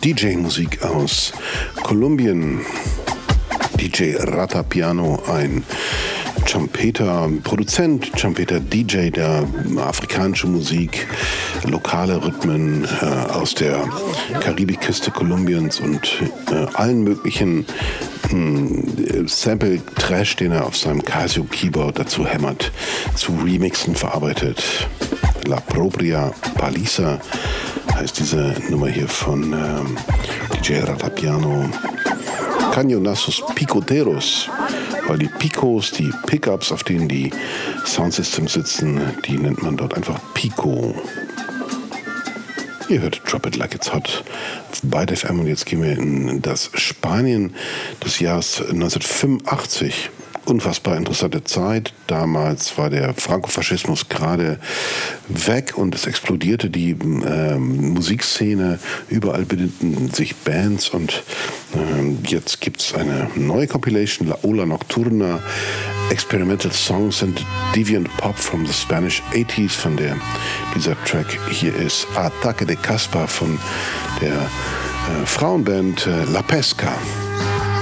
DJ-Musik aus Kolumbien. DJ Ratapiano, ein Trompeter, Produzent, Trompeter, DJ, der afrikanische Musik, lokale Rhythmen aus der Karibikküste Kolumbiens und allen möglichen Sample-Trash, den er auf seinem Casio-Keyboard dazu hämmert, zu Remixen verarbeitet. La Propria Paliza heißt diese Nummer hier von DJ Ratapiano. Cañonazos Picoteros, weil die Picos, die Pickups, auf denen die Soundsystems sitzen, die nennt man dort einfach Pico. Ihr hört Drop It Like It's Hot bei der FM und jetzt gehen wir in das Spanien des Jahres 1985. Unfassbar interessante Zeit. Damals war der Frankofaschismus gerade weg und es explodierte die Musikszene. Überall bildeten sich Bands und jetzt gibt es eine neue Compilation, La Ola Nocturna, Experimental Songs and Deviant Pop from the Spanish 80s, von der dieser Track hier ist Ataque de Caspa von der Frauenband La Pesca.